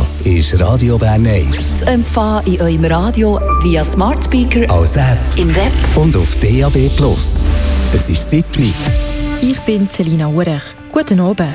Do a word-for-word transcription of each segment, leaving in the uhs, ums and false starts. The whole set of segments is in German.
Das ist Radio Bern eins. Zu empfangen in eurem Radio via Smart Speaker, als App im Web und auf D A B Plus. Es ist siebni. Ich bin Selina Urech. Guten Abend.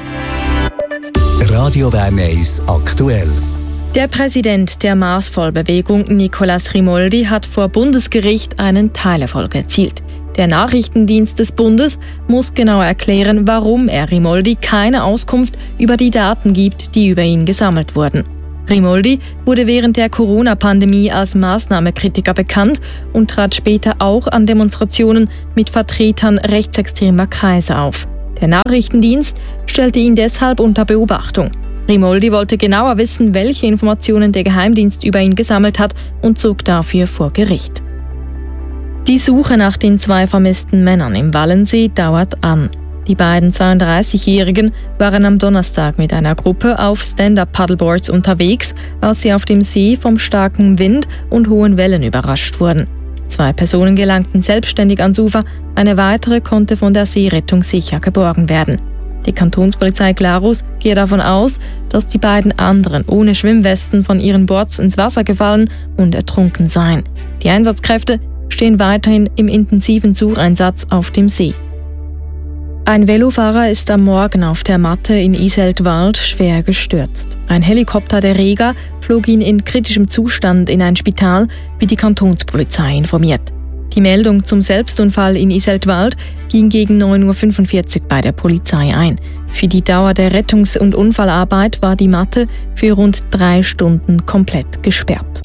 Radio Bern eins aktuell. Der Präsident der Marsvollbewegung, Nicolas Rimoldi, hat vor Bundesgericht einen Teilerfolg erzielt. Der Nachrichtendienst des Bundes muss genau erklären, warum er Rimoldi keine Auskunft über die Daten gibt, die über ihn gesammelt wurden. Rimoldi wurde während der Corona-Pandemie als Maßnahmenkritiker bekannt und trat später auch an Demonstrationen mit Vertretern rechtsextremer Kreise auf. Der Nachrichtendienst stellte ihn deshalb unter Beobachtung. Rimoldi wollte genauer wissen, welche Informationen der Geheimdienst über ihn gesammelt hat und zog dafür vor Gericht. Die Suche nach den zwei vermissten Männern im Wallensee dauert an. Die beiden zweiunddreißigjährigen waren am Donnerstag mit einer Gruppe auf Stand-Up-Paddleboards unterwegs, als sie auf dem See vom starken Wind und hohen Wellen überrascht wurden. Zwei Personen gelangten selbstständig ans Ufer, eine weitere konnte von der Seerettung sicher geborgen werden. Die Kantonspolizei Glarus geht davon aus, dass die beiden anderen ohne Schwimmwesten von ihren Boards ins Wasser gefallen und ertrunken seien. Die Einsatzkräfte stehen weiterhin im intensiven Sucheinsatz auf dem See. Ein Velofahrer ist am Morgen auf der Matte in Iseltwald schwer gestürzt. Ein Helikopter der Rega flog ihn in kritischem Zustand in ein Spital, wie die Kantonspolizei informiert. Die Meldung zum Selbstunfall in Iseltwald ging gegen neun Uhr fünfundvierzig bei der Polizei ein. Für die Dauer der Rettungs- und Unfallarbeit war die Matte für rund drei Stunden komplett gesperrt.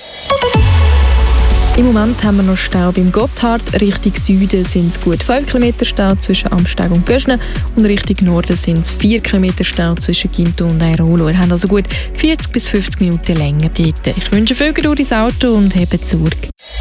Im Moment haben wir noch Stau beim Gotthard. Richtung Süden sind es gut fünf Kilometer Stau zwischen Amsteg und Göschne und Richtung Norden sind es vier Kilometer Stau zwischen Ginto und Airolo. Wir haben also gut vierzig bis fünfzig Minuten länger dort. Ich wünsche viel Geduld ins Auto und hebt Sorge.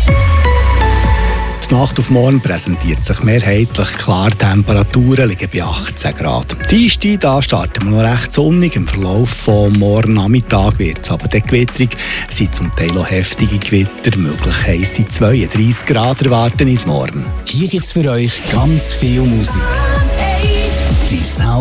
Die Nacht auf morgen präsentiert sich mehrheitlich klar. Temperaturen liegen bei achtzehn Grad. Dienstag, da starten wir noch recht sonnig. Im Verlauf von morgen Nachmittag wird es aber dann gewitterig. Es sind zum Teil auch heftige Gewitter. Möglich heisse zweiunddreissig Grad erwarten uns morgen. Hier gibt's für euch ganz viel Musik. Die Sound